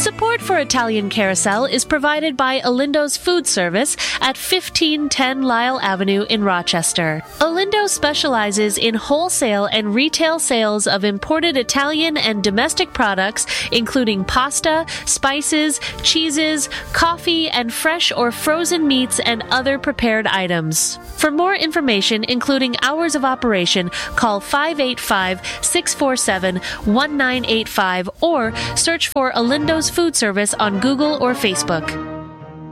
Support for Italian Carousel is provided by Alindo's Food Service at 1510 Lyle Avenue in Rochester. Alindo specializes in wholesale and retail sales of imported Italian and domestic products, including pasta, spices, cheeses, coffee, and fresh or frozen meats and other prepared items. For more information, including hours of operation, call 585-647-1985 or search for Alindo's Food Service on Google or Facebook.